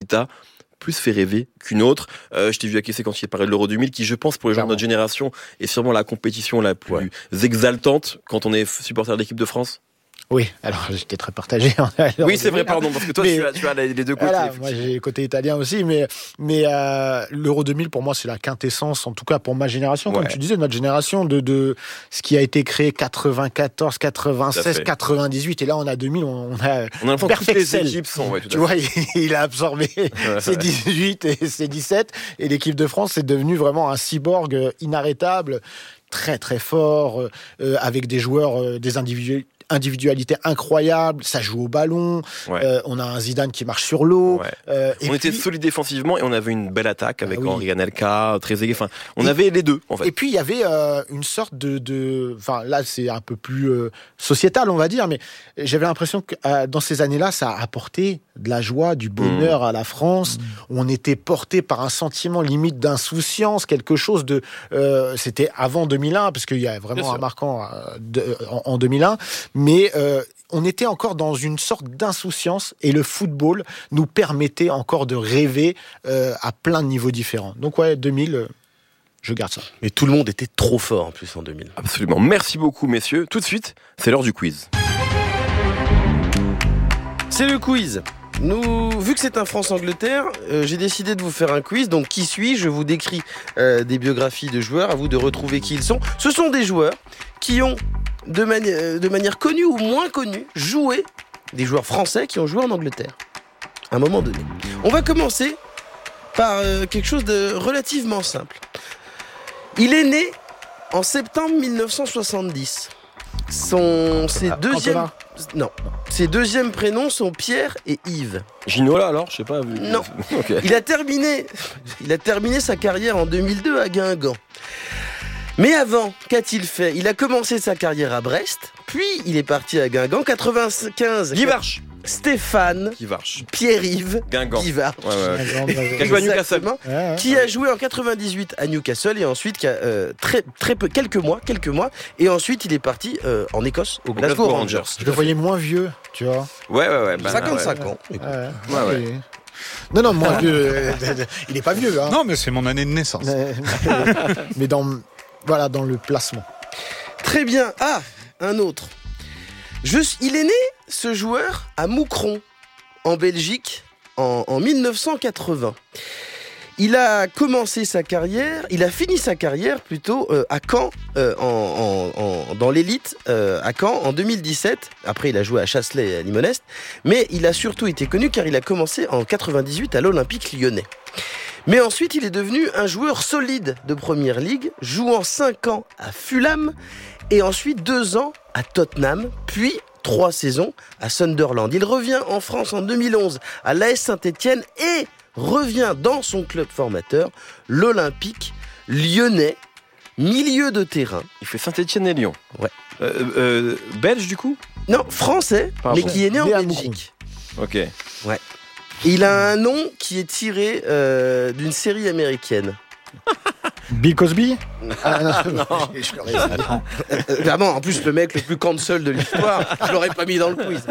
t'a plus fait rêver qu'une autre? Je t'ai vu acquiescer quand il parlait de l'Euro 2000, qui, je pense, pour les gens de notre génération, est sûrement la compétition la plus exaltante quand on est supporter de l'équipe de France. Oui, alors j'étais très partagé. Oui, c'est vrai, pardon, parce que toi, tu as les deux côtés. Voilà, moi j'ai le côté italien aussi, mais l'Euro 2000 pour moi c'est la quintessence, en tout cas pour ma génération, comme tu disais, notre génération de ce qui a été créé 94, 96, 98, et là on a 2000, on a l'impression que toutes les équipes sont. Ouais, tu vois, il a absorbé ses 18 et ses 17, et l'équipe de France est devenue vraiment un cyborg inarrêtable, très très fort, avec des joueurs, des individualité incroyable, ça joue au ballon, on a un Zidane qui marche sur l'eau. On était solide défensivement et on avait une belle attaque avec Henri Anelka, Trezeguet, enfin, on avait les deux en fait. Et puis il y avait une sorte enfin là c'est un peu plus sociétal on va dire, mais j'avais l'impression que dans ces années-là ça a apporté de la joie, du bonheur à la France. On était porté par un sentiment limite d'insouciance, quelque chose de... c'était avant 2001, parce qu'il y a vraiment un marquant en 2001, mais on était encore dans une sorte d'insouciance et le football nous permettait encore de rêver à plein de niveaux différents. Donc 2000... je garde ça. Mais tout le monde était trop fort en plus en 2000. Absolument. Merci beaucoup messieurs. Tout de suite, c'est l'heure du quiz. C'est le quiz. Vu que c'est un France-Angleterre, j'ai décidé de vous faire un quiz. Donc, qui suis-je ? Je vous décris des biographies de joueurs. À vous de retrouver qui ils sont. Ce sont des joueurs qui ont, de manière connue ou moins connue, joué, des joueurs français qui ont joué en Angleterre. À un moment donné. On va commencer par quelque chose de relativement simple. Il est né en septembre 1970. Ses deuxièmes prénoms sont Pierre et Yves. Ginola alors, je sais pas. Non. Okay. Il a terminé sa carrière en 2002 à Guingamp. Mais avant, qu'a-t-il fait ? Il a commencé sa carrière à Brest, puis il est parti à Guingamp. 95. Guy Varche. Stéphane, Pierre-Yves, Guingamp. Guy Varche. Qui a joué à Newcastle. Qui a joué en 98 à Newcastle et ensuite quelques mois, et ensuite il est parti en Écosse au Glasgow Rangers. Je le voyais moins vieux, tu vois. 55 ans. Non, moins vieux. Il est pas vieux. Hein. Non, mais c'est mon année de naissance. Mais dans le placement. Très bien. Ah, un autre. Il est né, ce joueur, à Moucron, en Belgique, en 1980. Il a commencé sa carrière, il a fini sa carrière plutôt à Caen, dans l'élite, à Caen en 2017. Après, il a joué à Chasselet et à Limonest. Mais il a surtout été connu car il a commencé en 98 à l'Olympique Lyonnais. Mais ensuite, il est devenu un joueur solide de Première Ligue, jouant 5 ans à Fulham et ensuite 2 ans à Tottenham, puis 3 saisons à Sunderland. Il revient en France en 2011 à l'AS Saint-Étienne et revient dans son club formateur, l'Olympique Lyonnais, milieu de terrain. Il fait Saint-Étienne et Lyon. Ouais. Belge du coup ? Non, français, mais qui est né en Belgique. Ok. Ouais. Et il a un nom qui est tiré d'une série américaine. Bill Cosby ? Non. Vraiment, en plus, le mec le plus cancel de l'histoire, je l'aurais pas mis dans le quiz.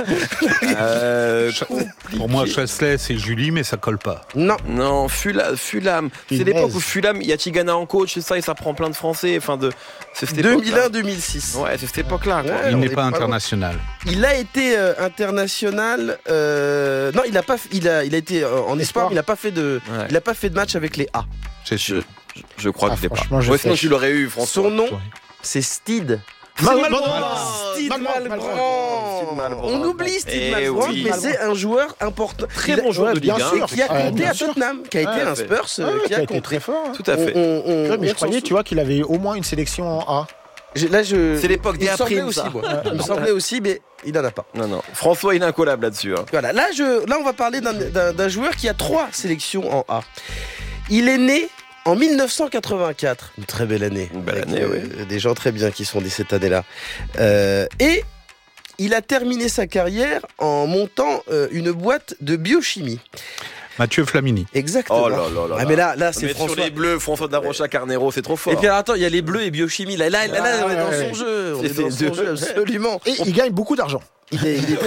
Pour moi, Chasselet, c'est Julie, mais ça colle pas. Non, Fulham. C'est l'époque où Fulham, il y a Tigana en coach, c'est ça, et ça prend plein de Français. Enfin, c'est cette 2001-2006. Ouais, c'est cette époque-là. Ouais, il n'est pas international. Il a été international. Non, il a pas. Il a été en espoir, mais il a pas fait de. Il a pas fait de match avec les A. C'est sûr. Je crois que c'est pas. Sinon tu l'aurais eu, François. Son nom, c'est Steve. Steve Malbrand. On oublie Steve Malbrand, mais c'est un joueur important. Très bon joueur de Ligue 1. Qui a compté à Tottenham, qui a été un Spurs, qui a compté très fort. Tout à fait. Mais je croyais, tu vois, qu'il avait au moins une sélection en A. C'est l'époque des primes aussi, moi. Il me semblait aussi, mais il n'en a pas. Non. François, il est incollable là-dessus. Voilà. Là, on va parler d'un joueur qui a 3 sélections en A. Il est né en 1984. Une très belle année. Une belle année, oui. Des gens très bien qui sont nés cette année-là. Et il a terminé sa carrière en montant une boîte de biochimie. Mathieu Flamini. Exactement. Oh là. Mais là c'est François. Sur les Bleus, François Darocha Carnero, c'est trop fort. Et puis alors, attends, il y a les Bleus et biochimie. Là, on est dans son jeu. On est dans son jeu, absolument. Et il gagne beaucoup d'argent. Il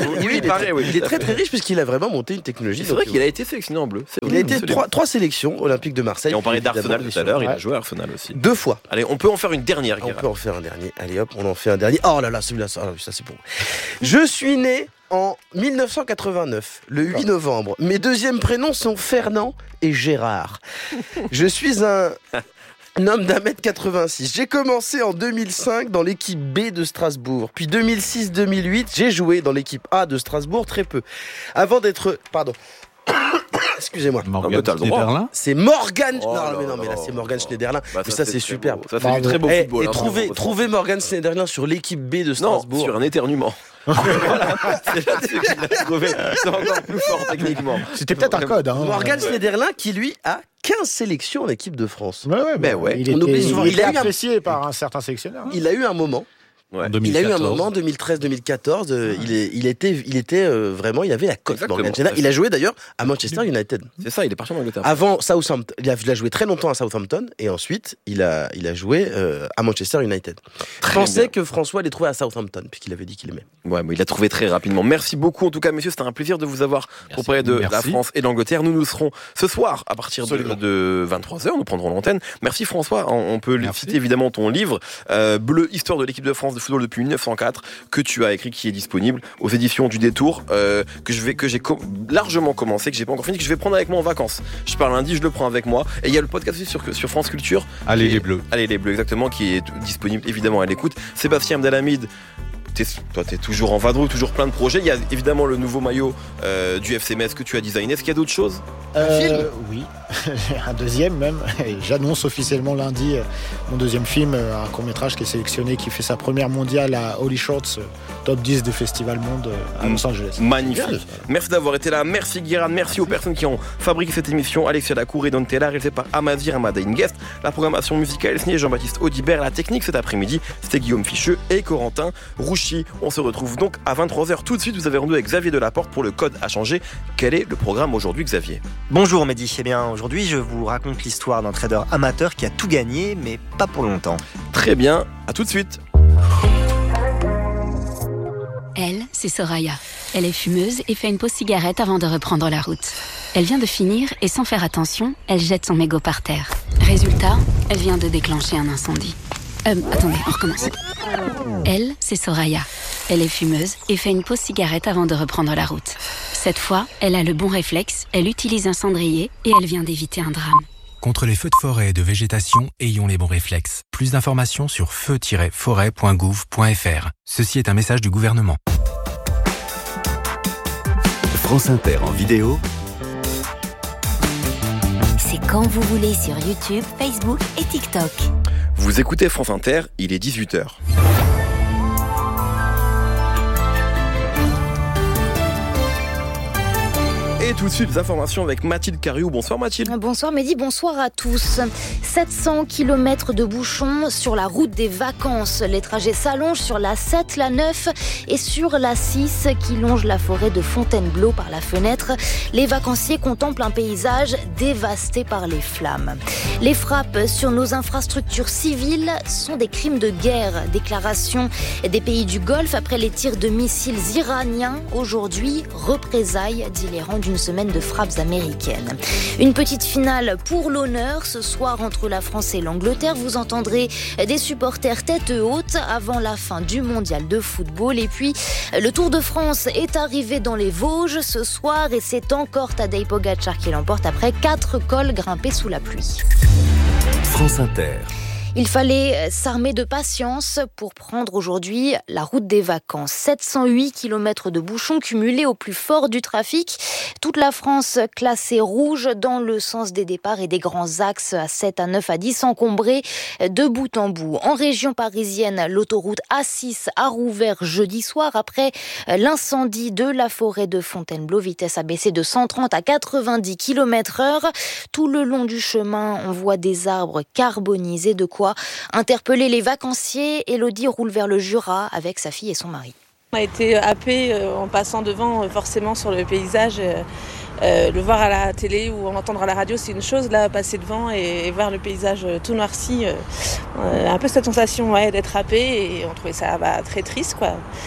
est très très riche puisqu'il a vraiment monté une technologie. C'est vrai qu'il a été sélectionné en bleu. Il a été 3 sélections Olympique de Marseille. Et on parlait d'Arsenal tout à l'heure, il a joué à Arsenal aussi. 2 fois. Allez, on peut en faire une dernière, Guérin. On peut en faire un dernier. Allez hop, on en fait un dernier. Oh là là, celui-là, ça c'est pour vous. Je suis né en 1989, le 8 novembre. Mes deuxièmes prénoms sont Fernand et Gérard. Je suis un homme d'1m86. J'ai commencé en 2005 dans l'équipe B de Strasbourg. Puis 2006-2008, j'ai joué dans l'équipe A de Strasbourg très peu. Avant d'être... Pardon. Excusez-moi. Morgan Schneiderlin. C'est Morgan. Oh mais là c'est Morgan Schneiderlin. Bah, ça c'est superbe. Ça fait du très beau football. Et trouver Morgan Schneiderlin sur l'équipe B de Strasbourg. Non, sur un éternuement. Voilà, c'est là-dessus qu'il l'a trouvé. C'est encore plus fort techniquement. C'était peut-être un code. Hein. Morgan Schneiderlin qui lui a 15 sélections en équipe de France. Ouais. Il était apprécié par un certain sélectionneur. Il a eu un moment. Ouais. Il a eu un moment, 2013-2014, il était vraiment, il avait la cote. Il a joué d'ailleurs à Manchester United. C'est ça, il est parti en Angleterre. Avant Southampton, il a joué très longtemps à Southampton et ensuite il a joué à Manchester United. Je pensais que François allait trouver à Southampton puisqu'il avait dit qu'il aimait. Ouais, mais il l'a trouvé très rapidement. Merci beaucoup en tout cas, messieurs, c'était un plaisir de vous avoir pour parler de la France et de l'Angleterre. Nous serons ce soir à partir de 23h, nous prendrons l'antenne. Merci François, on peut citer évidemment ton livre Bleu, histoire de l'équipe de France de football depuis 1904 que tu as écrit, qui est disponible aux éditions du Détour, que j'ai largement commencé, que j'ai pas encore fini, que je vais prendre avec moi en vacances. Je pars lundi, je le prends avec moi. Et il y a le podcast aussi sur France Culture. Allez les Bleus, exactement, qui est disponible évidemment à l'écoute. Sébastien Abdelhamid, toi t'es toujours en vadrouille, toujours plein de projets. Il y a évidemment le nouveau maillot du FC Metz que tu as designé. Est-ce qu'il y a d'autres choses? Un film? Oui, un deuxième même. Et j'annonce officiellement lundi mon deuxième film, un court-métrage qui est sélectionné, qui fait sa première mondiale à Holy Shorts, top 10 des festivals monde à Los Angeles. Magnifique. Bien. Merci d'avoir été là. Merci Guérin. Merci aux personnes qui ont fabriqué cette émission. Alexia Lacour et Don Taylor, réalisé par Amazir Amadain Guest. La programmation musicale est signée Jean-Baptiste Audibert. La technique cet après-midi, c'était Guillaume Ficheux et Corentin Rouchy. On se retrouve donc à 23h tout de suite. Vous avez rendu avec Xavier Delaporte pour le code à changer. Quel est le programme aujourd'hui, Xavier? Bonjour Mehdi. Eh bien, aujourd'hui, je vous raconte l'histoire d'un trader amateur qui a tout gagné, mais pas pour longtemps. Très bien, à tout de suite. Elle, c'est Soraya. Elle est fumeuse et fait une pause cigarette avant de reprendre la route. Elle vient de finir et sans faire attention, elle jette son mégot par terre. Résultat, elle vient de déclencher un incendie. Attendez, on recommence. Elle, c'est Soraya. Elle est fumeuse et fait une pause cigarette avant de reprendre la route. Cette fois, elle a le bon réflexe, elle utilise un cendrier et elle vient d'éviter un drame. Contre les feux de forêt et de végétation, ayons les bons réflexes. Plus d'informations sur feu-forêt.gouv.fr. Ceci est un message du gouvernement. France Inter en vidéo. C'est quand vous voulez sur YouTube, Facebook et TikTok. Vous écoutez France Inter, il est 18h. Et tout de suite, les informations avec Mathilde Cariou. Bonsoir Mathilde. Bonsoir Mehdi, bonsoir à tous. 700 km de bouchons sur la route des vacances. Les trajets s'allongent sur la 7, la 9 et sur la 6 qui longe la forêt de Fontainebleau par la fenêtre. Les vacanciers contemplent un paysage dévasté par les flammes. Les frappes sur nos infrastructures civiles sont des crimes de guerre. Déclaration des pays du Golfe après les tirs de missiles iraniens. Aujourd'hui, représailles dit l'Iran d'une semaine de frappes américaines. Une petite finale pour l'honneur ce soir entre la France et l'Angleterre. Vous entendrez des supporters tête haute avant la fin du mondial de football. Et puis, le Tour de France est arrivé dans les Vosges ce soir et c'est encore Tadej Pogačar qui l'emporte après 4 cols grimpés sous la pluie. France Inter. Il fallait s'armer de patience pour prendre aujourd'hui la route des vacances. 708 km de bouchons cumulés au plus fort du trafic. Toute la France classée rouge dans le sens des départs et des grands axes à 7, à 9, à 10 encombrés de bout en bout. En région parisienne, l'autoroute A6 a rouvert jeudi soir après l'incendie de la forêt de Fontainebleau. Vitesse a baissé de 130 à 90 km/h. Tout le long du chemin, on voit des arbres carbonisés, de quoi interpeller les vacanciers. Elodie roule vers le Jura avec sa fille et son mari. On a été happés en passant devant forcément sur le paysage. Le voir à la télé ou entendre à la radio, c'est une chose. Là, passer devant et voir le paysage tout noirci, un peu cette sensation d'être happé et on trouvait ça très triste, quoi.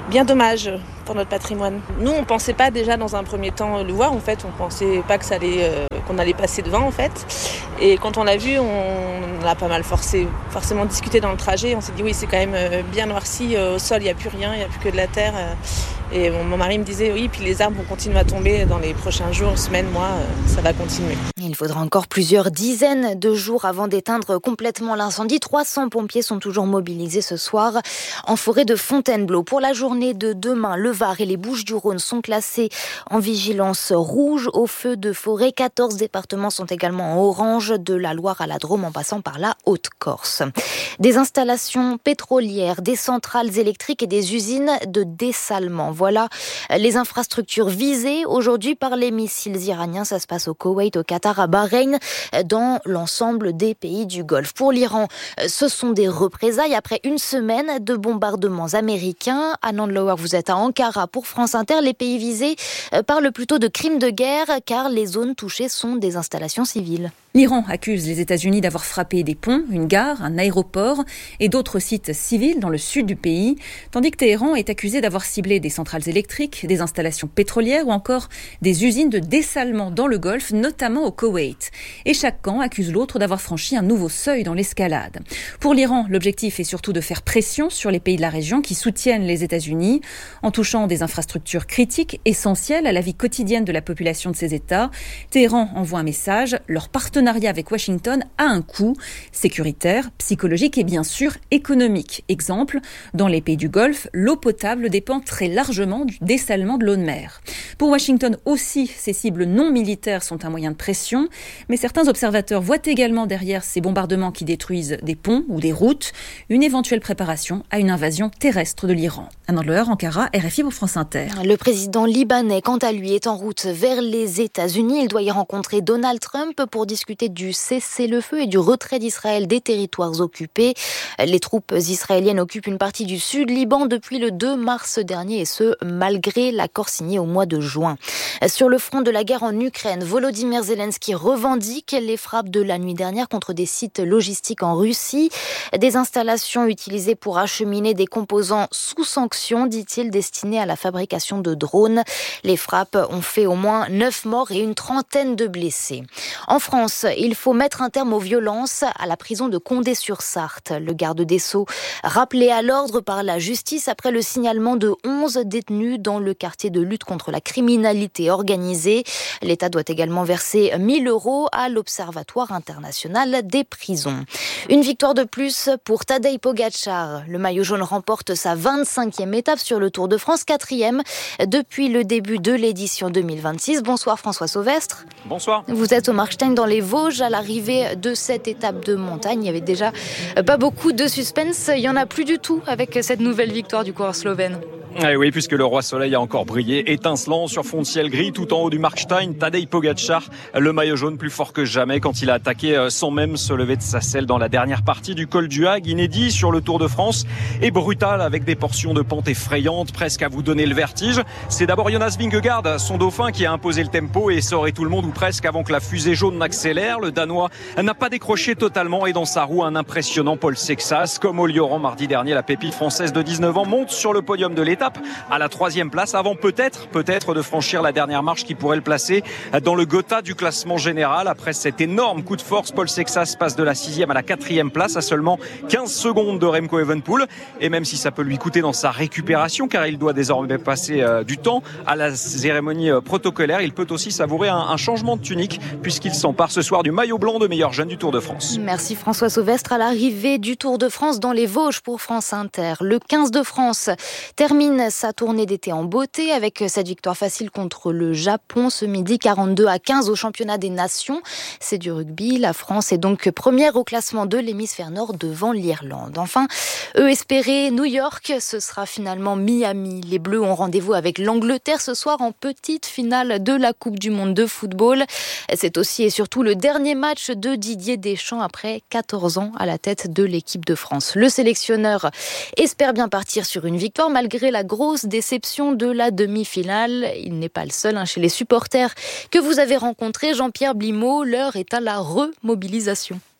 bien dommage pour notre patrimoine. Nous, on pensait pas déjà dans un premier temps le voir, en fait, on pensait pas que qu'on allait passer devant, en fait. Et quand on l'a vu, on a pas mal forcément discuté dans le trajet. On s'est dit oui, c'est quand même bien noirci, au sol, il n'y a plus rien, il n'y a plus que de la terre. Et mon mari me disait oui, puis les arbres vont continuer à tomber dans les prochains jours, semaines, mois, ça va continuer. Il faudra encore plusieurs dizaines de jours avant d'éteindre complètement l'incendie. 300 pompiers sont toujours mobilisés ce soir en forêt de Fontainebleau. Pour la journée de demain, le Var et les Bouches-du-Rhône sont classés en vigilance rouge au feu de forêt. 14 départements sont également en orange, de la Loire à la Drôme en passant par la Haute-Corse. Des installations pétrolières, des centrales électriques et des usines de dessalement. Voilà les infrastructures visées aujourd'hui par les missiles iraniens. Ça se passe au Koweït, au Qatar, à Bahreïn, dans l'ensemble des pays du Golfe. Pour l'Iran, ce sont des représailles après une semaine de bombardements américains. Anand Lower, vous êtes à Ankara pour France Inter. Les pays visés parlent plutôt de crimes de guerre car les zones touchées sont des installations civiles. L'Iran accuse les États-Unis d'avoir frappé des ponts, une gare, un aéroport et d'autres sites civils dans le sud du pays, tandis que Téhéran est accusé d'avoir ciblé des centrales électriques, des installations pétrolières ou encore des usines de dessalement dans le Golfe, notamment au Koweït. Et chaque camp accuse l'autre d'avoir franchi un nouveau seuil dans l'escalade. Pour l'Iran, l'objectif est surtout de faire pression sur les pays de la région qui soutiennent les États-Unis en touchant des infrastructures critiques essentielles à la vie quotidienne de la population de ces États. Téhéran envoie un message, leur partenariat avec Washington a un coût sécuritaire, psychologique et bien sûr économique. Exemple, dans les pays du Golfe, l'eau potable dépend très largement du dessalement de l'eau de mer. Pour Washington aussi, ces cibles non militaires sont un moyen de pression, mais certains observateurs voient également derrière ces bombardements qui détruisent des ponts ou des routes une éventuelle préparation à une invasion terrestre de l'Iran. Anand Loher, Ankara, RFI pour France Inter. Le président libanais, quant à lui, est en route vers les États-Unis. Il doit y rencontrer Donald Trump pour discuter du cessez-le-feu et du retrait d'Israël des territoires occupés. Les troupes israéliennes occupent une partie du sud Liban depuis le 2 mars dernier et ce, malgré l'accord signé au mois de juin. Sur le front de la guerre en Ukraine, Volodymyr Zelensky revendique les frappes de la nuit dernière contre des sites logistiques en Russie. Des installations utilisées pour acheminer des composants sous sanction, dit-il, destinés à la fabrication de drones. Les frappes ont fait au moins 9 morts et une trentaine de blessés. En France, il faut mettre un terme aux violences à la prison de Condé-sur-Sarthe. Le garde des Sceaux, rappelé à l'ordre par la justice après le signalement de 11 détenus dans le quartier de lutte contre la criminalité organisée. L'État doit également verser 1 000 € à l'Observatoire international des prisons. Une victoire de plus pour Tadej Pogačar. Le maillot jaune remporte sa 25e étape sur le Tour de France, 4e depuis le début de l'édition 2026. Bonsoir François Sauvestre. Bonsoir. Vous êtes au Markstein dans les Vosges à l'arrivée de cette étape de montagne. Il y avait déjà pas beaucoup de suspense. Il n'y en a plus du tout avec cette nouvelle victoire du coureur slovène. Eh oui, puisque le roi soleil a encore brillé, étincelant sur fond de ciel gris tout en haut du Markstein. Tadej Pogačar, le maillot jaune plus fort que jamais quand il a attaqué sans même se lever de sa selle dans la dernière partie du col du Hague, inédit sur le Tour de France et brutal avec des portions de pente effrayantes, presque à vous donner le vertige. C'est d'abord Jonas Vingegaard, son dauphin, qui a imposé le tempo et saurait tout le monde ou presque avant que la fusée jaune n'accélère. Le Danois n'a pas décroché totalement et dans sa roue un impressionnant Paul Sexas. Comme au Lioran mardi dernier, la pépite française de 19 ans monte sur le podium de l'étape à la 3e place avant peut-être de franchir la dernière marche qui pourrait le placer dans le Gotha du classement général. Après cet énorme coup de force, Paul Sexas passe de la 6e à la 4e place à seulement 15 secondes de Remco Evenepoel. Et même si ça peut lui coûter dans sa récupération, car il doit désormais passer du temps à la cérémonie protocolaire, il peut aussi savourer un changement de tunique puisqu'il s'empare ce soir du maillot blanc de meilleur jeune du Tour de France. Merci François Sauvestre. À l'arrivée du Tour de France dans les Vosges pour France Inter. Le 15 de France termine sa tournée d'été en beauté avec cette victoire facile contre le Japon ce midi, 42-15 au championnat des nations. C'est du rugby. La France est donc première au classement de l'hémisphère nord devant l'Irlande. Enfin, eux espéraient New York, ce sera finalement Miami. Les Bleus ont rendez-vous avec l'Angleterre ce soir en petite finale de la Coupe du Monde de football. C'est aussi et surtout le dernier match de Didier Deschamps après 14 ans à la tête de l'équipe de France. Le sélectionneur espère bien partir sur une victoire malgré la grosse déception de la demi-finale. Il n'est pas le seul chez les supporters que vous avez rencontrés. Jean-Pierre Blimaud, l'heure est à la remobilisation.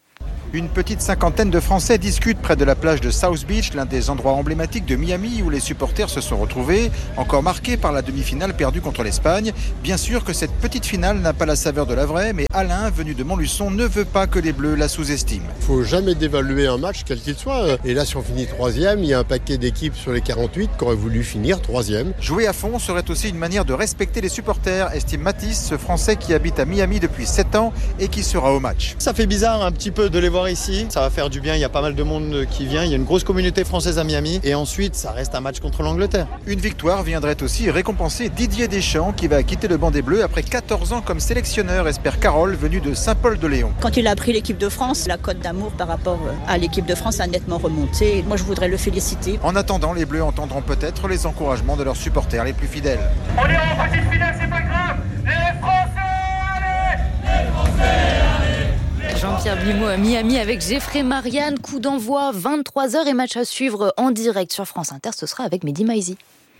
Une petite cinquantaine de Français discutent près de la plage de South Beach, l'un des endroits emblématiques de Miami où les supporters se sont retrouvés, encore marqués par la demi-finale perdue contre l'Espagne. Bien sûr que cette petite finale n'a pas la saveur de la vraie, mais Alain, venu de Montluçon, ne veut pas que les Bleus la sous-estiment. Il ne faut jamais dévaluer un match, quel qu'il soit. Et là, si on finit 3e, il y a un paquet d'équipes sur les 48 qui auraient voulu finir 3e. Jouer à fond serait aussi une manière de respecter les supporters, estime Mathis, ce Français qui habite à Miami depuis 7 ans et qui sera au match. Ça fait bizarre un petit peu de les voir ici. Ça va faire du bien, il y a pas mal de monde qui vient. Il y a une grosse communauté française à Miami. Et ensuite, ça reste un match contre l'Angleterre. Une victoire viendrait aussi récompenser Didier Deschamps qui va quitter le banc des Bleus après 14 ans comme sélectionneur, espère Carole, venue de Saint-Paul-de-Léon. Quand il a pris l'équipe de France, la cote d'amour par rapport à l'équipe de France a nettement remonté. Moi, je voudrais le féliciter. En attendant, les Bleus entendront peut-être les encouragements de leurs supporters les plus fidèles. On est en petite finale, c'est pas grave. Les Français, allez! Les Français, allez! Jean-Pierre Blimaud à Miami avec Geoffrey Marianne. Coup d'envoi 23h et match à suivre en direct sur France Inter. Ce sera avec Mehdi Maizi.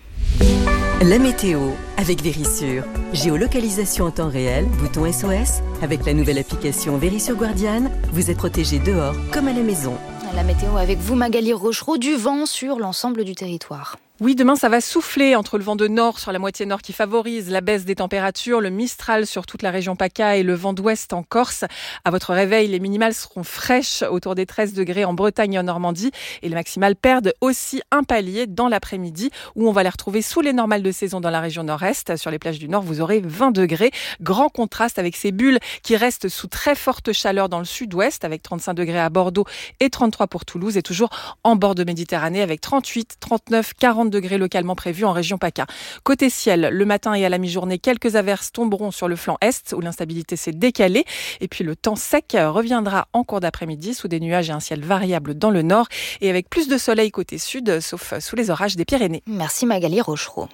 La météo avec Verisure. Géolocalisation en temps réel, bouton SOS. Avec la nouvelle application Verisure Guardian, vous êtes protégé dehors comme à la maison. La météo avec vous, Magali Rochereau, du vent sur l'ensemble du territoire. Oui, demain, ça va souffler entre le vent de nord sur la moitié nord qui favorise la baisse des températures, le Mistral sur toute la région PACA et le vent d'ouest en Corse. À votre réveil, les minimales seront fraîches autour des 13 degrés en Bretagne et en Normandie. Et les maximales perdent aussi un palier dans l'après-midi où on va les retrouver sous les normales de saison dans la région nord-est. Sur les plages du nord, vous aurez 20 degrés. Grand contraste avec ces bulles qui restent sous très forte chaleur dans le sud-ouest avec 35 degrés à Bordeaux et 33 pour Toulouse et toujours en bord de Méditerranée avec 38, 39, 40 degrés localement prévus en région PACA. Côté ciel, le matin et à la mi-journée, quelques averses tomberont sur le flanc est où l'instabilité s'est décalée. Et puis le temps sec reviendra en cours d'après-midi sous des nuages et un ciel variable dans le nord et avec plus de soleil côté sud, sauf sous les orages des Pyrénées. Merci Magali Rochereau.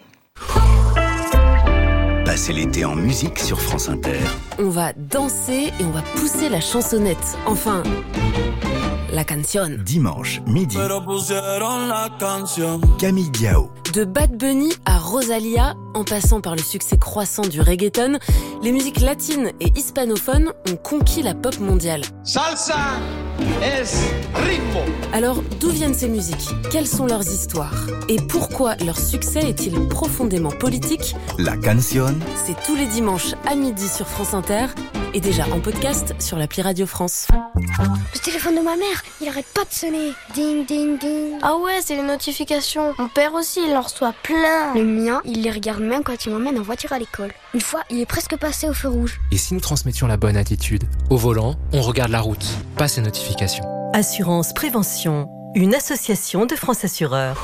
Passez l'été en musique sur France Inter. On va danser et on va pousser la chansonnette. Enfin, la canción. Dimanche, midi. Camille Diao. De Bad Bunny à Rosalia, en passant par le succès croissant du reggaeton, les musiques latines et hispanophones ont conquis la pop mondiale. Salsa es ritmo. Alors, d'où viennent ces musiques ? Quelles sont leurs histoires ? Et pourquoi leur succès est-il profondément politique ? La canción. C'est tous les dimanches à midi sur France Inter et déjà en podcast sur l'appli Radio France. Le téléphone de ma mère, il arrête pas de sonner. Ding, ding, ding. Ah ouais, c'est les notifications. Mon père aussi, il en reçoit plein. Le mien, il les regarde même quand il m'emmène en voiture à l'école. Une fois, il est presque passé au feu rouge. Et si nous transmettions la bonne attitude ? Au volant, on regarde la route, pas ces notifications. Assurance Prévention, une association de France Assureurs.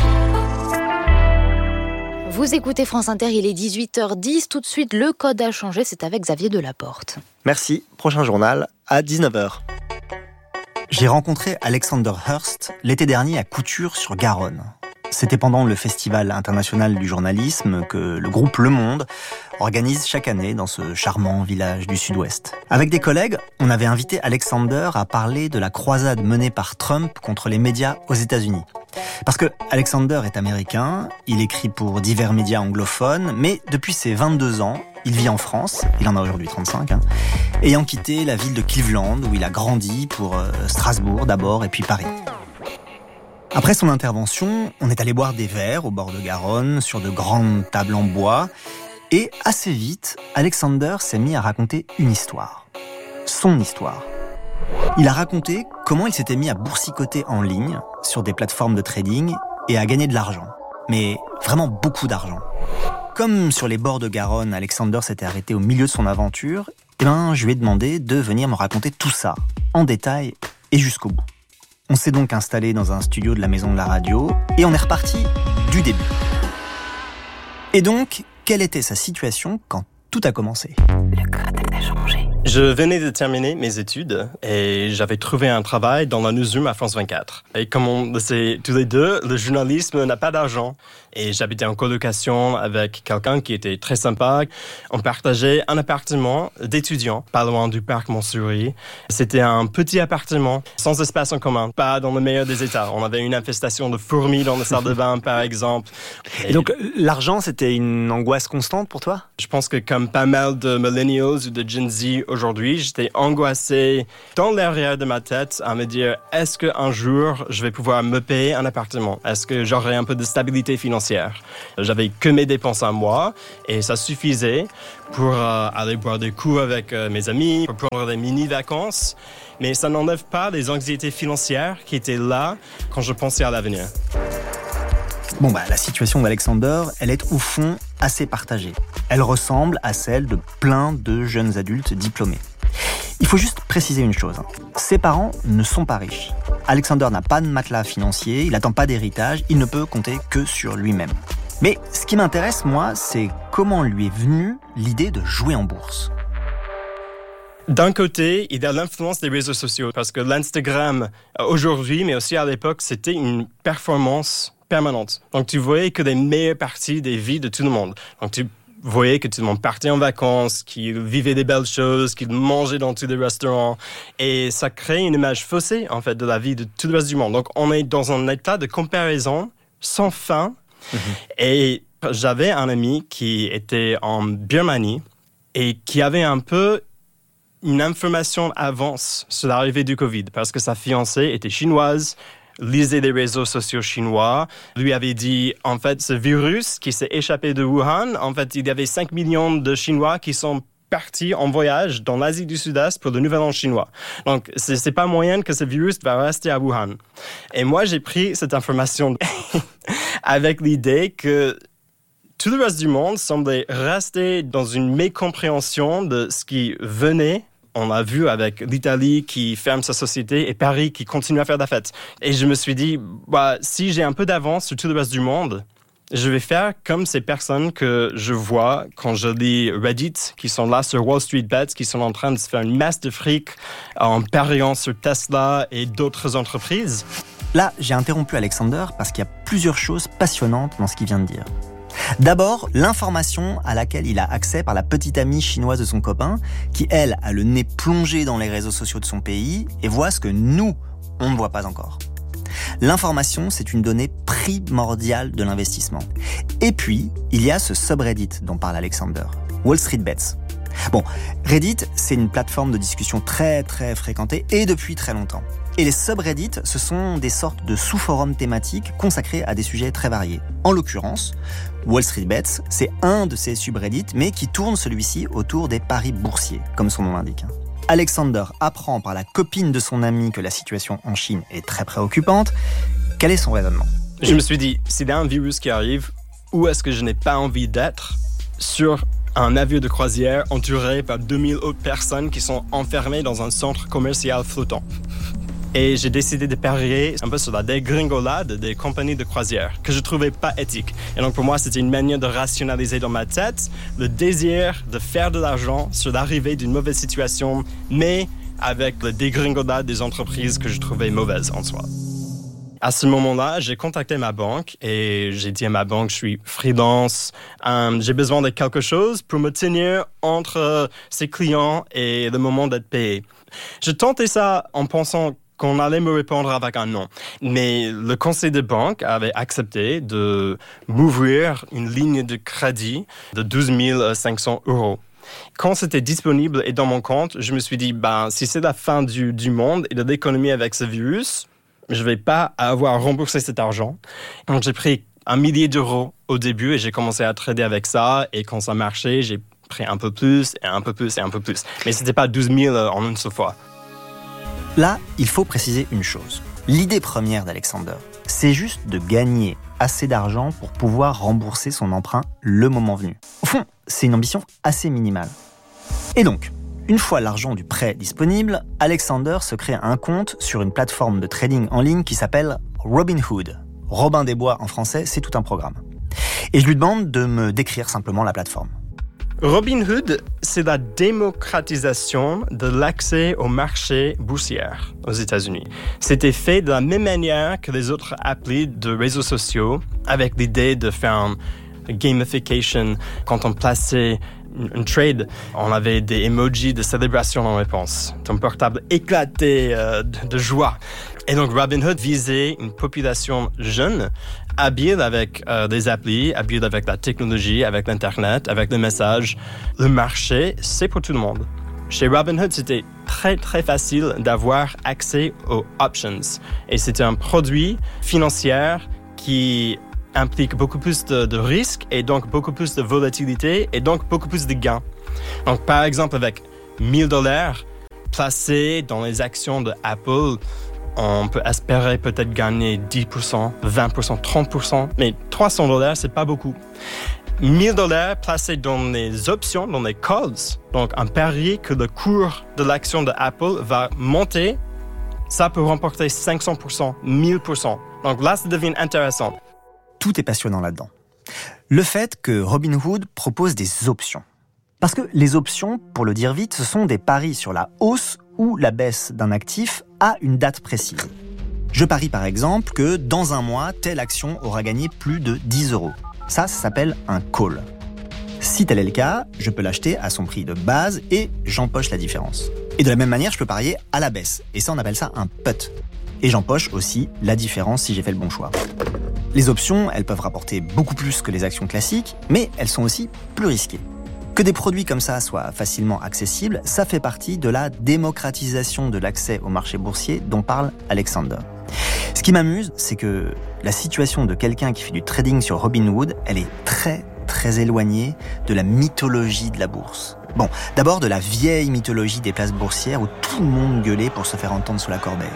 Vous écoutez France Inter, il est 18h10. Tout de suite, le code a changé. C'est avec Xavier Delaporte. Merci. Prochain journal à 19h. J'ai rencontré Alexander Hurst l'été dernier à Couture-sur-Garonne. C'était pendant le Festival international du journalisme que le groupe Le Monde organise chaque année dans ce charmant village du Sud-Ouest. Avec des collègues, on avait invité Alexander à parler de la croisade menée par Trump contre les médias aux États-Unis. Parce que Alexander est américain, il écrit pour divers médias anglophones, mais depuis ses 22 ans, il vit en France, il en a aujourd'hui 35, ayant quitté la ville de Cleveland où il a grandi pour Strasbourg d'abord et puis Paris. Après son intervention, on est allé boire des verres au bord de Garonne, sur de grandes tables en bois. Et assez vite, Alexander s'est mis à raconter une histoire. Son histoire. Il a raconté comment il s'était mis à boursicoter en ligne, sur des plateformes de trading, et à gagner de l'argent. Mais vraiment beaucoup d'argent. Comme sur les bords de Garonne, Alexander s'était arrêté au milieu de son aventure, je lui ai demandé de venir me raconter tout ça, en détail et jusqu'au bout. On s'est donc installé dans un studio de la Maison de la Radio et on est reparti du début. Et donc, quelle était sa situation quand tout a commencé ? Le code a changé. Je venais de terminer mes études et j'avais trouvé un travail dans la newsroom à France 24. Et comme on le sait tous les deux, le journalisme n'a pas d'argent. Et j'habitais en colocation avec quelqu'un qui était très sympa. On partageait un appartement d'étudiants, pas loin du parc Montsouris. C'était un petit appartement, sans espace en commun, pas dans le meilleur des états. On avait une infestation de fourmis dans la salle de bain, par exemple. Et donc, l'argent, c'était une angoisse constante pour toi ? Je pense que comme pas mal de millennials ou de Gen Z aujourd'hui, aujourd'hui, j'étais angoissé dans l'arrière de ma tête à me dire, est-ce qu'un jour, je vais pouvoir me payer un appartement? Est-ce que j'aurai un peu de stabilité financière? J'avais que mes dépenses à moi et ça suffisait pour aller boire des coups avec mes amis, pour prendre des mini-vacances. Mais ça n'enlève pas les anxiétés financières qui étaient là quand je pensais à l'avenir. Bon, la situation d'Alexander, elle est au fond assez partagée. Elle ressemble à celle de plein de jeunes adultes diplômés. Il faut juste préciser une chose. Ses parents ne sont pas riches. Alexander n'a pas de matelas financier, il n'attend pas d'héritage, il ne peut compter que sur lui-même. Mais ce qui m'intéresse, moi, c'est comment lui est venue l'idée de jouer en bourse. D'un côté, il y a l'influence des réseaux sociaux, parce que l'Instagram, aujourd'hui, mais aussi à l'époque, c'était une performance permanente. Donc, tu voyais que les meilleures parties des vies de tout le monde. Donc, tu voyais que tout le monde partait en vacances, qu'il vivait des belles choses, qu'il mangeait dans tous les restaurants. Et ça crée une image faussée, en fait, de la vie de tout le reste du monde. Donc, on est dans un état de comparaison sans fin. Et j'avais un ami qui était en Birmanie et qui avait un peu une information avance sur l'arrivée du Covid, parce que sa fiancée était chinoise, lisait les réseaux sociaux chinois, lui avait dit, en fait, ce virus qui s'est échappé de Wuhan, en fait, il y avait 5 millions de Chinois qui sont partis en voyage dans l'Asie du Sud-Est pour le Nouvel An chinois. Donc, c'est pas moyen que ce virus va rester à Wuhan. Et moi, j'ai pris cette information avec l'idée que tout le reste du monde semblait rester dans une mécompréhension de ce qui venait. On l'a vu avec l'Italie qui ferme sa société et Paris qui continue à faire la fête. Et je me suis dit, si j'ai un peu d'avance sur tout le reste du monde, je vais faire comme ces personnes que je vois quand je lis Reddit, qui sont là sur Wall Street Bets, qui sont en train de se faire une masse de fric en pariant sur Tesla et d'autres entreprises. Là, j'ai interrompu Alexander parce qu'il y a plusieurs choses passionnantes dans ce qu'il vient de dire. D'abord, l'information à laquelle il a accès par la petite amie chinoise de son copain, qui, elle, a le nez plongé dans les réseaux sociaux de son pays et voit ce que nous, on ne voit pas encore. L'information, c'est une donnée primordiale de l'investissement. Et puis, il y a ce subreddit dont parle Alexander, Wall Street Bets. Bon, Reddit, c'est une plateforme de discussion très très fréquentée et depuis très longtemps. Et les subreddits, ce sont des sortes de sous-forums thématiques consacrés à des sujets très variés. En l'occurrence, Wall Street Bets, c'est un de ces subreddits, mais qui tourne celui-ci autour des paris boursiers, comme son nom l'indique. Alexander apprend par la copine de son ami que la situation en Chine est très préoccupante. Quel est son raisonnement ? Je me suis dit, s'il y a un virus qui arrive, où est-ce que je n'ai pas envie d'être sur un navire de croisière entouré par 2000 autres personnes qui sont enfermées dans un centre commercial flottant. Et j'ai décidé de parier un peu sur la dégringolade des compagnies de croisière, que je trouvais pas éthique. Et donc pour moi, c'était une manière de rationaliser dans ma tête le désir de faire de l'argent sur l'arrivée d'une mauvaise situation, mais avec la dégringolade des entreprises que je trouvais mauvaises en soi. À ce moment-là, j'ai contacté ma banque et j'ai dit à ma banque, je suis freelance, j'ai besoin de quelque chose pour me tenir entre ses clients et le moment d'être payé. Je tentais ça en pensant qu'on allait me répondre avec un non. Mais le conseil de banque avait accepté de m'ouvrir une ligne de crédit de 12 500 €. Quand c'était disponible et dans mon compte, je me suis dit, si c'est la fin du monde et de l'économie avec ce virus, je ne vais pas avoir remboursé cet argent. Donc j'ai pris 1 millier d'euros au début et j'ai commencé à trader avec ça. Et quand ça marchait, j'ai pris un peu plus et un peu plus et un peu plus. Mais ce n'était pas 12 000 en une seule fois. Là, il faut préciser une chose. L'idée première d'Alexander, c'est juste de gagner assez d'argent pour pouvoir rembourser son emprunt le moment venu. Au fond, c'est une ambition assez minimale. Et donc, une fois l'argent du prêt disponible, Alexander se crée un compte sur une plateforme de trading en ligne qui s'appelle Robinhood. Robin des Bois en français, c'est tout un programme. Et je lui demande de me décrire simplement la plateforme. Robinhood, c'est la démocratisation de l'accès au marché boursier aux États-Unis. C'était fait de la même manière que les autres applis de réseaux sociaux, avec l'idée de faire une gamification. Quand on plaçait un trade, on avait des emojis de célébration en réponse. Ton portable éclatait de joie. Et donc Robinhood visait une population jeune, habile avec des applis, habile avec la technologie, avec l'Internet, avec les messages. Le marché, c'est pour tout le monde. Chez Robinhood, c'était très très facile d'avoir accès aux options. Et c'était un produit financier qui implique beaucoup plus de risques et donc beaucoup plus de volatilité et donc beaucoup plus de gains. Donc par exemple, avec $1,000 placés dans les actions de Apple, on peut espérer peut-être gagner 10%, 20%, 30%, mais $300, c'est pas beaucoup. $1,000 placés dans les options, dans les calls, donc un pari que le cours de l'action de Apple va monter, ça peut remporter 500%, 1000%. Donc là, ça devient intéressant. Tout est passionnant là-dedans. Le fait que Robinhood propose des options. Parce que les options, pour le dire vite, ce sont des paris sur la hausse ou la baisse d'un actif à une date précise. Je parie par exemple que dans un mois, telle action aura gagné plus de 10 €. Ça s'appelle un call. Si tel est le cas, je peux l'acheter à son prix de base et j'empoche la différence. Et de la même manière, je peux parier à la baisse. Et ça, on appelle ça un put. Et j'empoche aussi la différence si j'ai fait le bon choix. Les options, elles peuvent rapporter beaucoup plus que les actions classiques, mais elles sont aussi plus risquées. Que des produits comme ça soient facilement accessibles, ça fait partie de la démocratisation de l'accès au marché boursier dont parle Alexander. Ce qui m'amuse, c'est que la situation de quelqu'un qui fait du trading sur Robinhood, elle est très très éloignée de la mythologie de la bourse. Bon, d'abord de la vieille mythologie des places boursières où tout le monde gueulait pour se faire entendre sous la corbeille.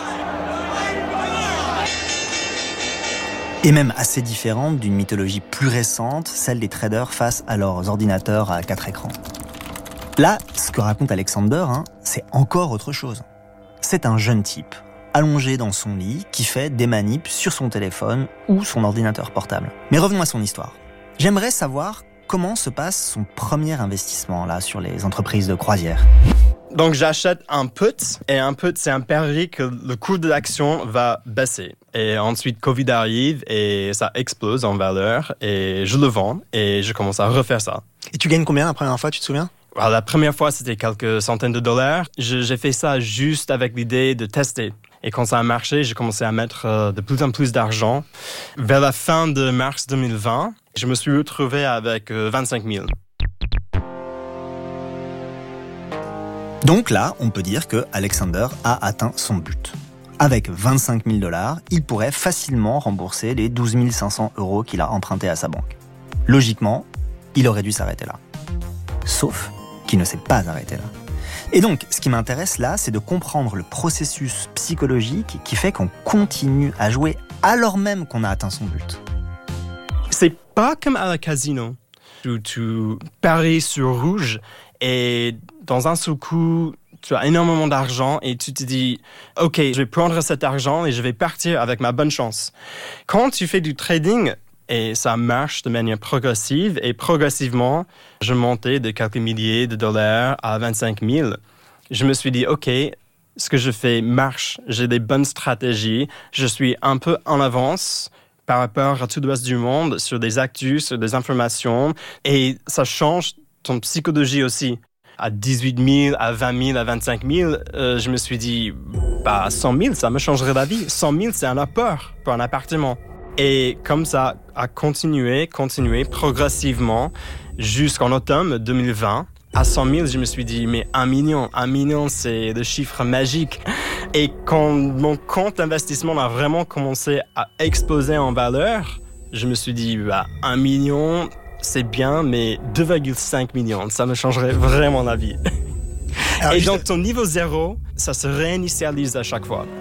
Et même assez différente d'une mythologie plus récente, celle des traders face à leurs ordinateurs à 4 écrans. Là, ce que raconte Alexander, c'est encore autre chose. C'est un jeune type, allongé dans son lit, qui fait des manips sur son téléphone ou son ordinateur portable. Mais revenons à son histoire. J'aimerais savoir comment se passe son premier investissement là sur les entreprises de croisière. Donc j'achète un put, et un put c'est un pari que le cours de l'action va baisser. Et ensuite Covid arrive et ça explose en valeur et je le vends et je commence à refaire ça. Et tu gagnes combien la première fois, tu te souviens ? Alors, la première fois c'était quelques centaines de dollars. J'ai fait ça juste avec l'idée de tester. Et quand ça a marché, j'ai commencé à mettre de plus en plus d'argent. Vers la fin de mars 2020, je me suis retrouvé avec 25 000. Donc là, on peut dire que Alexander a atteint son but. Avec 25 000 $, il pourrait facilement rembourser les 12 500 € qu'il a empruntés à sa banque. Logiquement, il aurait dû s'arrêter là. Sauf qu'il ne s'est pas arrêté là. Et donc, ce qui m'intéresse là, c'est de comprendre le processus psychologique qui fait qu'on continue à jouer alors même qu'on a atteint son but. C'est pas comme à la casino, où tu paries sur rouge et dans un seul coup, tu as énormément d'argent et tu te dis « Ok, je vais prendre cet argent et je vais partir avec ma bonne chance. » Quand tu fais du trading, et ça marche de manière progressive, et progressivement, je montais de quelques milliers de dollars à 25 000. Je me suis dit « Ok, ce que je fais marche, j'ai des bonnes stratégies, je suis un peu en avance par rapport à tout le reste du monde sur des actus, sur des informations, et ça change ton psychologie aussi. » À 18 000, à 20 000, à 25 000, je me suis dit, 100 000, ça me changerait la vie. 100 000, c'est un apport pour un appartement. Et comme ça a continué progressivement jusqu'en automne 2020. À 100 000, je me suis dit, mais 1 million, c'est le chiffre magique. Et quand mon compte d'investissement a vraiment commencé à exploser en valeur, je me suis dit, 1 million... c'est bien, mais 2,5 millions, ça me changerait vraiment la vie. Alors, et donc, ton niveau 0, ça se réinitialise à chaque fois.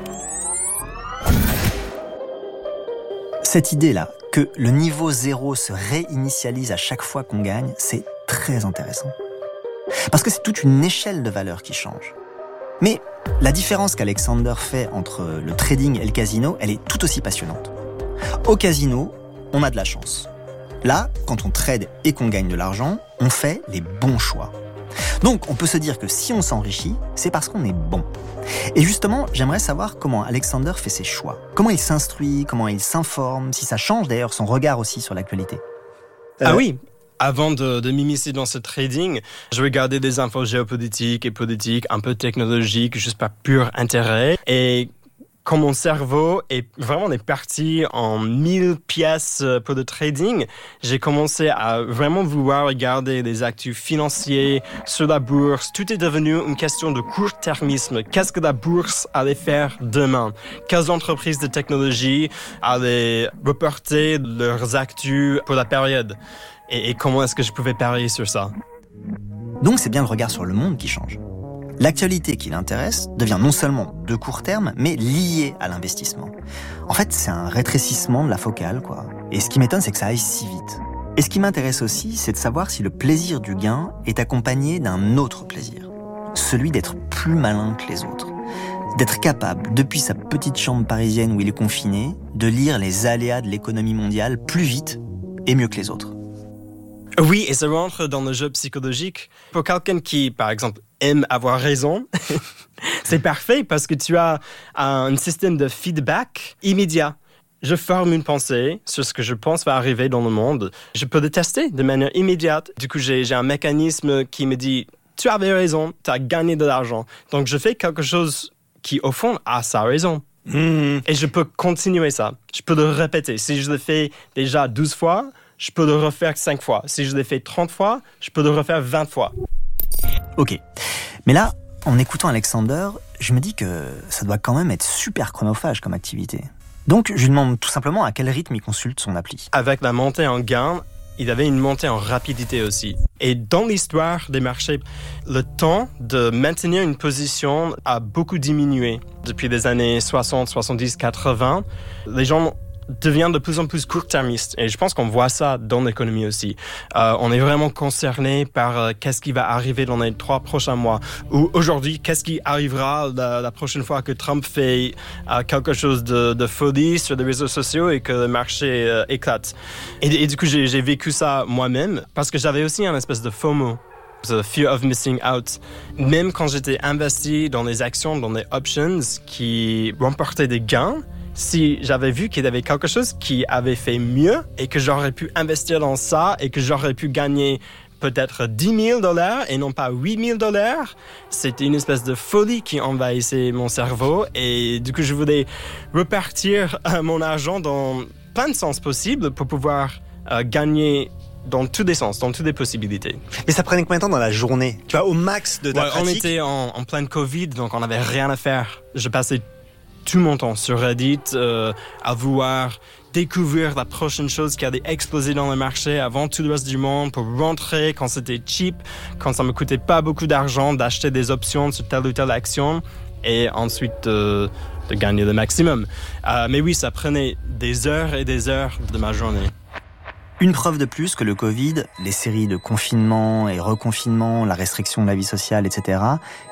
Cette idée-là, que le niveau 0 se réinitialise à chaque fois qu'on gagne, c'est très intéressant. Parce que c'est toute une échelle de valeurs qui change. Mais la différence qu'Alexander fait entre le trading et le casino, elle est tout aussi passionnante. Au casino, on a de la chance. Là, quand on trade et qu'on gagne de l'argent, on fait les bons choix. Donc, on peut se dire que si on s'enrichit, c'est parce qu'on est bon. Et justement, j'aimerais savoir comment Alexander fait ses choix. Comment il s'instruit, comment il s'informe, si ça change d'ailleurs son regard aussi sur l'actualité. Ah oui, avant de m'immiscer dans ce trading, je regardais des infos géopolitiques et politiques, un peu technologiques, juste par pur intérêt. Et quand mon cerveau est parti en 1000 pièces pour le trading, j'ai commencé à vraiment vouloir regarder les actifs financiers sur la bourse. Tout est devenu une question de court-termisme. Qu'est-ce que la bourse allait faire demain? Quelles entreprises de technologie allaient reporter leurs actus pour la période? Et comment est-ce que je pouvais parier sur ça? Donc c'est bien le regard sur le monde qui change. L'actualité qui l'intéresse devient non seulement de court terme, mais liée à l'investissement. En fait, c'est un rétrécissement de la focale, quoi. Et ce qui m'étonne, c'est que ça aille si vite. Et ce qui m'intéresse aussi, c'est de savoir si le plaisir du gain est accompagné d'un autre plaisir. Celui d'être plus malin que les autres. D'être capable, depuis sa petite chambre parisienne où il est confiné, de lire les aléas de l'économie mondiale plus vite et mieux que les autres. Oui, et ça rentre dans le jeu psychologique. Pour quelqu'un qui, par exemple, aime avoir raison, c'est parfait parce que tu as un système de feedback immédiat. Je forme une pensée sur ce que je pense va arriver dans le monde. Je peux le tester de manière immédiate. Du coup, j'ai un mécanisme qui me dit « Tu avais raison, tu as gagné de l'argent. » Donc, je fais quelque chose qui, au fond, a sa raison. Et je peux continuer ça. Je peux le répéter. Si je le fais déjà 12 fois, je peux le refaire 5 fois. Si je l'ai fait 30 fois, je peux le refaire 20 fois. Ok. Mais là, en écoutant Alexander, je me dis que ça doit quand même être super chronophage comme activité. Donc, je lui demande tout simplement à quel rythme il consulte son appli. Avec la montée en gain, il y avait une montée en rapidité aussi. Et dans l'histoire des marchés, le temps de maintenir une position a beaucoup diminué. Depuis les années 60, 70, 80, les gens devient de plus en plus court-termiste. Et je pense qu'on voit ça dans l'économie aussi. On est vraiment concerné par qu'est-ce qui va arriver dans les 3 prochains mois. Ou aujourd'hui, qu'est-ce qui arrivera la prochaine fois que Trump fait quelque chose de folie sur les réseaux sociaux et que le marché éclate. Et du coup, j'ai vécu ça moi-même parce que j'avais aussi un espèce de FOMO. The fear of missing out. Même quand j'étais investi dans les actions, dans les options qui remportaient des gains, si j'avais vu qu'il y avait quelque chose qui avait fait mieux et que j'aurais pu investir dans ça et que j'aurais pu gagner peut-être $10,000 et non pas $8,000, c'était une espèce de folie qui envahissait mon cerveau et du coup je voulais repartir mon argent dans plein de sens possibles pour pouvoir gagner dans tous les sens, dans toutes les possibilités. Mais ça prenait combien de temps dans la journée? Tu vois, au max de ta pratique? On était en pleine Covid, donc on n'avait rien à faire. Je passais tout mon temps sur Reddit à vouloir découvrir la prochaine chose qui allait exploser dans le marché avant tout le reste du monde pour rentrer quand c'était cheap, quand ça me coûtait pas beaucoup d'argent d'acheter des options sur telle ou telle action et ensuite de gagner le maximum. Mais oui, ça prenait des heures et des heures de ma journée. Une preuve de plus que le Covid, les séries de confinement et reconfinement, la restriction de la vie sociale, etc.,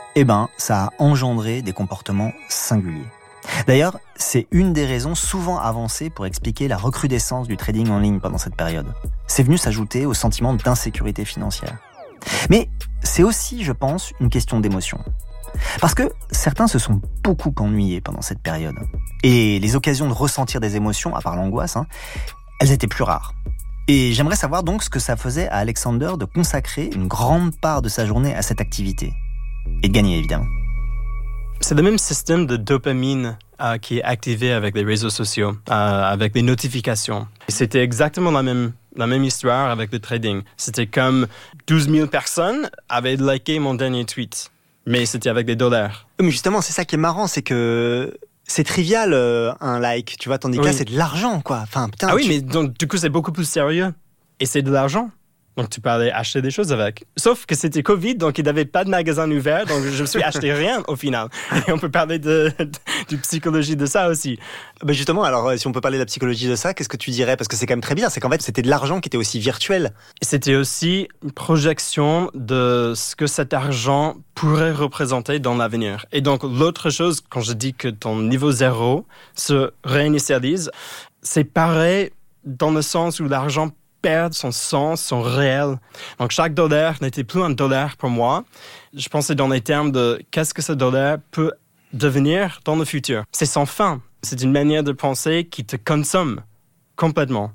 ça a engendré des comportements singuliers. D'ailleurs, c'est une des raisons souvent avancées pour expliquer la recrudescence du trading en ligne pendant cette période. C'est venu s'ajouter au sentiment d'insécurité financière. Mais c'est aussi, je pense, une question d'émotion. Parce que certains se sont beaucoup ennuyés pendant cette période. Et les occasions de ressentir des émotions, à part l'angoisse, elles étaient plus rares. Et j'aimerais savoir donc ce que ça faisait à Alexander de consacrer une grande part de sa journée à cette activité. Et de gagner, évidemment. C'est le même système de dopamine qui est activé avec les réseaux sociaux, avec les notifications. Et c'était exactement la même histoire avec le trading. C'était comme 12 000 personnes avaient liké mon dernier tweet, mais c'était avec des dollars. Mais justement, c'est ça qui est marrant, c'est que c'est trivial un like, tu vois, tandis que là, c'est de l'argent, quoi. Enfin, putain. Mais donc, du coup, c'est beaucoup plus sérieux. Et c'est de l'argent. Donc, tu peux aller acheter des choses avec. Sauf que c'était Covid, donc il n'y avait pas de magasin ouvert, donc je me suis acheté rien au final. Et on peut parler de psychologie de ça aussi. Justement, alors, si on peut parler de la psychologie de ça, qu'est-ce que tu dirais? Parce que c'est quand même très bien, c'est qu'en fait, c'était de l'argent qui était aussi virtuel. C'était aussi une projection de ce que cet argent pourrait représenter dans l'avenir. Et donc, l'autre chose, quand je dis que ton niveau 0 se réinitialise, c'est pareil dans le sens où l'argent perd son sens, son réel. Donc, chaque dollar n'était plus un dollar pour moi. Je pensais dans les termes de qu'est-ce que ce dollar peut devenir dans le futur. C'est sans fin. C'est une manière de penser qui te consomme complètement.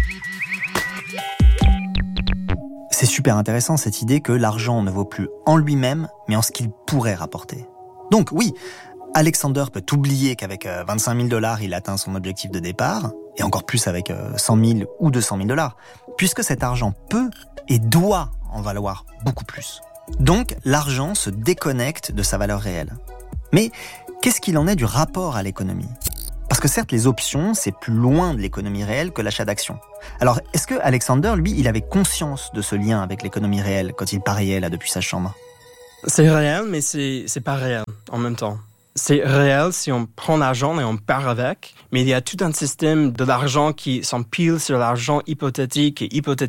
C'est super intéressant cette idée que l'argent ne vaut plus en lui-même, mais en ce qu'il pourrait rapporter. Donc oui, Alexander peut oublier qu'avec 25 000 $, il atteint son objectif de départ, et encore plus avec 100 000 ou 200 000 $, puisque cet argent peut et doit en valoir beaucoup plus. Donc, l'argent se déconnecte de sa valeur réelle. Mais qu'est-ce qu'il en est du rapport à l'économie ? Parce que certes, les options, c'est plus loin de l'économie réelle que l'achat d'actions. Alors, est-ce que Alexander, lui, il avait conscience de ce lien avec l'économie réelle quand il pariait là depuis sa chambre ? C'est réel, mais c'est pas réel en même temps. C'est réel si on prend l'argent et on part avec, mais il y a tout un système de l'argent qui s'empile sur l'argent hypothétique,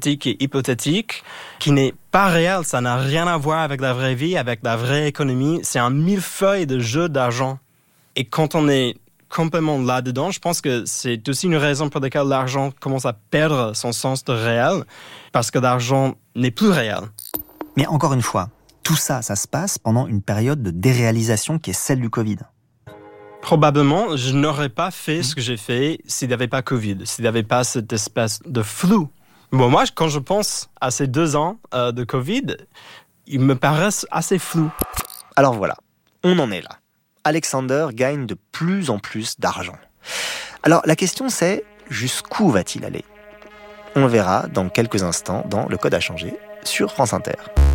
qui n'est pas réel. Ça n'a rien à voir avec la vraie vie, avec la vraie économie. C'est un millefeuille de jeu d'argent. Et quand on est complètement là-dedans, je pense que c'est aussi une raison pour laquelle l'argent commence à perdre son sens de réel, parce que l'argent n'est plus réel. Mais encore une fois, tout ça, ça se passe pendant une période de déréalisation qui est celle du Covid. Probablement, je n'aurais pas fait ce que j'ai fait s'il n'y avait pas Covid, s'il n'y avait pas cette espèce de flou. Bon, moi, quand je pense à ces 2 ans de Covid, ils me paraissent assez flous. Alors voilà, on en est là. Alexander gagne de plus en plus d'argent. Alors la question c'est, jusqu'où va-t-il aller ? On le verra dans quelques instants dans Le Code à changer sur France Inter.